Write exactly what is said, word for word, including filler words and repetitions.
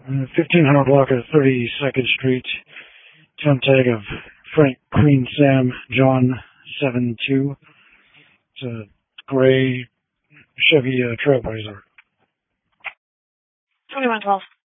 Uh, fifteen hundred block of thirty-second Street. Town tag of Frank Queen Sam John seven two. It's a gray Chevy uh, Trailblazer. twenty-one twelve.